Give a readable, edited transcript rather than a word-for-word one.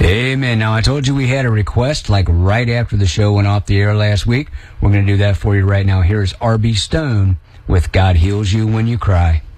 Amen. Now, I told you we had a request like right after the show went off the air last week. We're going to do that for you right now. Here's R.B. Stone with God Heals You When You Cry.